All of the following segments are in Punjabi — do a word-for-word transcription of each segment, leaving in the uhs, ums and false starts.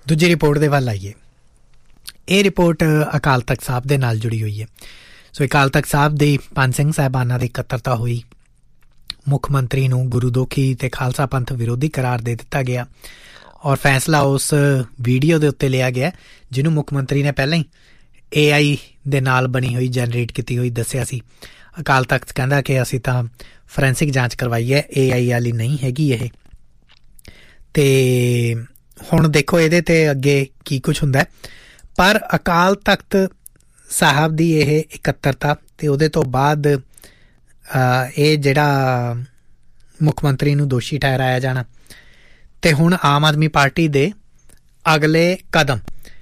ਦੂਜੀ ਰਿਪੋਰਟ ਦੇ ਵੱਲ ਆਈਏ। ਇਹ ਰਿਪੋਰਟ ਅਕਾਲ ਤਖਤ ਸਾਹਿਬ ਦੇ ਨਾਲ ਜੁੜੀ ਹੋਈ ਹੈ। ਸੋ ਅਕਾਲ ਤਖਤ ਸਾਹਿਬ ਦੇ ਪੰਜ ਸਿੰਘ ਸਾਹਿਬਾਨਾਂ ਦੀ ਇਕੱਤਰਤਾ ਹੋਈ। ਮੁੱਖ ਮੰਤਰੀ ਨੂੰ ਗੁਰੂ ਦੋਖੀ ਅਤੇ ਖਾਲਸਾ ਪੰਥ ਵਿਰੋਧੀ ਕਰਾਰ ਦੇ ਦਿੱਤਾ ਗਿਆ ਔਰ ਫੈਸਲਾ ਉਸ ਵੀਡੀਓ ਦੇ ਉੱਤੇ ਲਿਆ ਗਿਆ ਜਿਹਨੂੰ ਮੁੱਖ ਮੰਤਰੀ ਨੇ ਪਹਿਲਾਂ ਹੀ ਏ ਆਈ ਦੇ ਨਾਲ ਬਣੀ ਹੋਈ ਜਨਰੇਟ ਕੀਤੀ ਹੋਈ ਦੱਸਿਆ ਸੀ। ਅਕਾਲ ਤਖਤ ਕਹਿੰਦਾ ਕਿ ਅਸੀਂ ਤਾਂ ਫੋਰੈਂਸਿਕ ਜਾਂਚ ਕਰਵਾਈ ਹੈ, ਏ ਆਈ ਵਾਲੀ ਨਹੀਂ ਹੈਗੀ ਇਹ। ਅਤੇ ਹੁਣ ਦੇਖੋ ਇਹਦੇ 'ਤੇ ਅੱਗੇ ਕੀ ਕੁਛ ਹੁੰਦਾ। ਪਰ ਅਕਾਲ ਤਖਤ ਸਾਹਿਬ ਦੀ ਇਹ ਇਕੱਤਰਤਾ ਅਤੇ ਉਹਦੇ ਤੋਂ ਬਾਅਦ ਇਹ ਜਿਹੜਾ ਮੁੱਖ ਮੰਤਰੀ ਨੂੰ ਦੋਸ਼ੀ ਠਹਿਰਾਇਆ ਜਾਣਾ ਅਤੇ ਹੁਣ ਆਮ ਆਦਮੀ ਪਾਰਟੀ ਦੇ ਅਗਲੇ ਕਦਮ।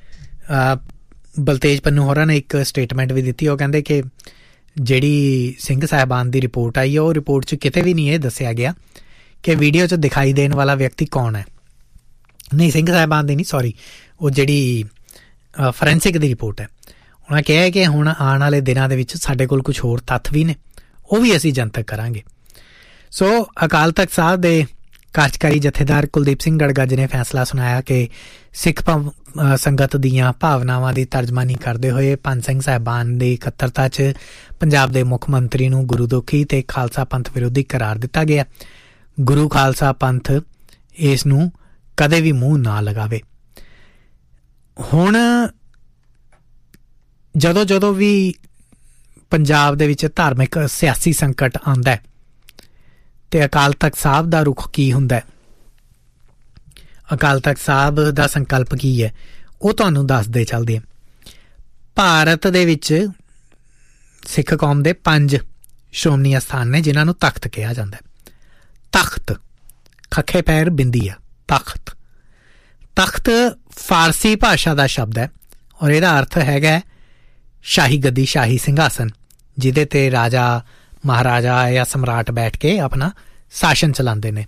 ਬਲਤੇਜ ਪੰਨੂ ਹੋਰਾਂ ਨੇ ਇੱਕ ਸਟੇਟਮੈਂਟ ਵੀ ਦਿੱਤੀ। ਉਹ ਕਹਿੰਦੇ ਕਿ ਜਿਹੜੀ ਸਿੰਘ ਸਾਹਿਬਾਨ ਦੀ ਰਿਪੋਰਟ ਆਈ ਹੈ ਉਹ ਰਿਪੋਰਟ 'ਚ ਕਿਤੇ ਵੀ ਨਹੀਂ ਇਹ ਦੱਸਿਆ ਗਿਆ ਕਿ ਵੀਡੀਓ 'ਚ ਦਿਖਾਈ ਦੇਣ ਵਾਲਾ ਵਿਅਕਤੀ ਕੌਣ ਹੈ। ਨਹੀਂ, ਸਿੰਘ ਸਾਹਿਬਾਨ ਦੀ ਨਹੀਂ, ਸੌਰੀ, ਉਹ ਜਿਹੜੀ ਫੋਰੈਂਸਿਕ ਦੀ ਰਿਪੋਰਟ ਹੈ। ਉਹਨਾਂ ਕਿਹਾ ਕਿ ਹੁਣ ਆਉਣ ਵਾਲੇ ਦਿਨਾਂ ਦੇ ਵਿੱਚ ਸਾਡੇ ਕੋਲ ਕੁਛ ਹੋਰ ਤੱਥ ਵੀ ਨੇ, ਉਹ ਵੀ ਅਸੀਂ ਜਨਤਕ ਕਰਾਂਗੇ। ਸੋ ਅਕਾਲ ਤਖਤ ਸਾਹਿਬ ਦੇ ਕਾਰਜਕਾਰੀ ਜਥੇਦਾਰ ਕੁਲਦੀਪ ਸਿੰਘ ਗੜਗੱਜ ਨੇ ਫੈਸਲਾ ਸੁਣਾਇਆ ਕਿ ਸਿੱਖ ਸੰਗਤ ਦੀਆਂ ਭਾਵਨਾਵਾਂ ਦੀ ਤਰਜਮਾਨੀ ਕਰਦੇ ਹੋਏ ਪੰਜ ਸਿੰਘ ਸਾਹਿਬਾਨ ਦੀ ਇਕੱਤਰਤਾ 'ਚ ਪੰਜਾਬ ਦੇ ਮੁੱਖ ਮੰਤਰੀ ਨੂੰ ਗੁਰੂ ਦੋਖੀ ਅਤੇ ਖਾਲਸਾ ਪੰਥ ਵਿਰੋਧੀ ਕਰਾਰ ਦਿੱਤਾ ਗਿਆ। ਗੁਰੂ ਖਾਲਸਾ ਪੰਥ ਇਸ ਨੂੰ ਕਦੇ ਵੀ ਮੂੰਹ ਨਾ ਲਗਾਵੇ। ਹੁਣ ਜਦੋਂ ਜਦੋਂ ਵੀ ਪੰਜਾਬ ਦੇ ਵਿੱਚ ਧਾਰਮਿਕ ਸਿਆਸੀ ਸੰਕਟ ਆਉਂਦਾ ਅਤੇ ਅਕਾਲ ਤਖਤ ਸਾਹਿਬ ਦਾ ਰੁਖ ਕੀ ਹੁੰਦਾ, ਅਕਾਲ ਤਖਤ ਸਾਹਿਬ ਦਾ ਸੰਕਲਪ ਕੀ ਹੈ, ਉਹ ਤੁਹਾਨੂੰ ਦੱਸਦੇ ਚੱਲਦੇ ਆ। ਭਾਰਤ ਦੇ ਵਿੱਚ ਸਿੱਖ ਕੌਮ ਦੇ ਪੰਜ ਸ਼੍ਰੋਮਣੀ ਅਸਥਾਨ ਨੇ ਜਿਨ੍ਹਾਂ ਨੂੰ ਤਖਤ ਕਿਹਾ ਜਾਂਦਾ। ਤਖਤ ਖੱਖੇ ਪੈਰ ਬਿੰਦੀ ਆ, ਤਖਤ। ਤਖਤ ਫਾਰਸੀ ਭਾਸ਼ਾ ਦਾ ਸ਼ਬਦ ਹੈ ਔਰ ਇਹਦਾ ਅਰਥ ਹੈਗਾ ਸ਼ਾਹੀ ਗੱਦੀ, ਸ਼ਾਹੀ ਸਿੰਘਾਸਨ, ਜਿਹਦੇ 'ਤੇ ਰਾਜਾ ਮਹਾਰਾਜਾ ਜਾਂ ਸਮਰਾਟ ਬੈਠ ਕੇ ਆਪਣਾ ਸ਼ਾਸਨ ਚਲਾਉਂਦੇ ਨੇ।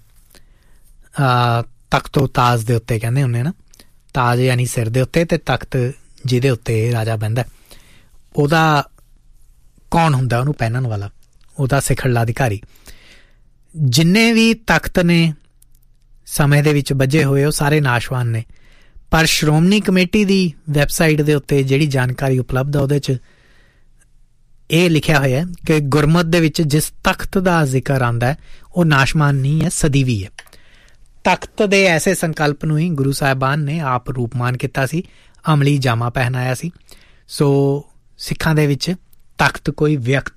ਤਖਤੋ ਤਾਜ ਦੇ ਉੱਤੇ ਕਹਿੰਦੇ ਹੁੰਦੇ ਨਾ, ਤਾਜ ਯਾਨੀ ਸਿਰ ਦੇ ਉੱਤੇ, ਅਤੇ ਤਖਤ ਜਿਹਦੇ ਉੱਤੇ ਰਾਜਾ ਬਹਿੰਦਾ। ਉਹਦਾ ਕੌਣ ਹੁੰਦਾ ਉਹਨੂੰ ਪਹਿਨਣ ਵਾਲਾ, ਉਹਦਾ ਸਿਖਰਲਾ ਅਧਿਕਾਰੀ। ਜਿੰਨੇ ਵੀ ਤਖਤ ਨੇ ਸਮੇਂ ਦੇ ਵਿੱਚ ਬੱਝੇ ਹੋਏ ਉਹ ਸਾਰੇ ਨਾਸ਼ਵਾਨ ਨੇ। ਪਰ ਸ਼੍ਰੋਮਣੀ ਕਮੇਟੀ ਦੀ ਵੈਬਸਾਈਟ ਦੇ ਉੱਤੇ ਜਿਹੜੀ ਜਾਣਕਾਰੀ ਉਪਲਬਧ ਆ ਉਹਦੇ 'ਚ ਇਹ ਲਿਖਿਆ ਹੋਇਆ ਕਿ ਗੁਰਮਤ ਦੇ ਵਿੱਚ ਜਿਸ ਤਖਤ ਦਾ ਜ਼ਿਕਰ ਆਉਂਦਾ ਹੈ ਉਹ ਨਾਸ਼ਮਾਨ ਨਹੀਂ ਹੈ, ਸਦੀਵੀ ਹੈ। ਤਖਤ ਦੇ ਐਸੇ ਸੰਕਲਪ ਨੂੰ ਹੀ ਗੁਰੂ ਸਾਹਿਬਾਨ ਨੇ ਆਪ ਰੂਪਮਾਨ ਕੀਤਾ ਸੀ, ਅਮਲੀ ਜਾਮਾ ਪਹਿਨਾਇਆ ਸੀ। ਸੋ ਸਿੱਖਾਂ ਦੇ ਵਿੱਚ ਤਖਤ ਕੋਈ ਵਿਅਕਤੀ